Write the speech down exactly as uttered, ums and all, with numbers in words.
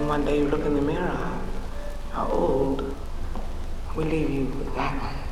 then one day you look in the mirror, how old? We leave you with that one.